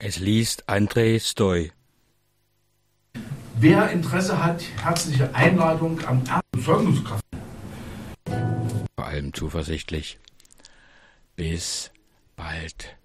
Es liest André Stoy. Wer Interesse hat, herzliche Einladung am ersten Zeugniskraft. Vor allem zuversichtlich. Bis bald.